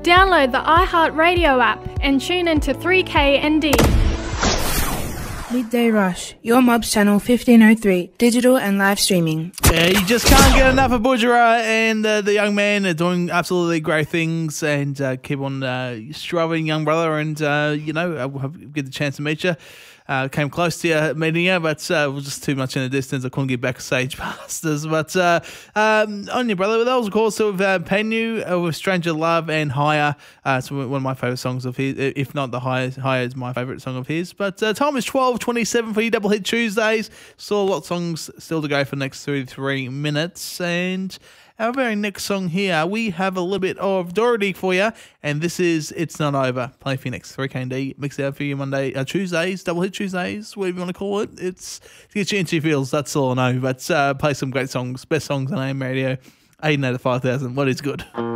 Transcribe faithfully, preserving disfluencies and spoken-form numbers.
Download the iHeartRadio app and tune into three K N D. Midday Rush, your Mobs channel fifteen oh three, digital and live streaming. Yeah, you just can't get enough of Budjerah, and uh, the young man are doing absolutely great things, and uh, keep on uh, struggling, young brother, and uh, you know, I'll get the chance to meet you. Uh, came close to you meeting you, but uh, it was just too much in the distance. I couldn't get backstage past us. But uh, um, on you, brother. That was, of course, with uh, Penu, uh, with Stranger Love and Higher. Uh, it's one of my favourite songs of his, if not the highest. Higher is my favourite song of his. But uh, time is twelve twenty-seven for your Double Hit Tuesdays. Still a lot of songs still to go for the next thirty-three minutes. And our very next song here, we have a little bit of Doherty for you, and this is It's Not Over. Play for your next three K and D. Mix it out for you Monday, uh, Tuesdays, Double Hit Tuesdays, whatever you want to call it. It's to get you into your feels, that's all I know. But uh, play some great songs, best songs on A M Radio, eight out of five thousand. What is good?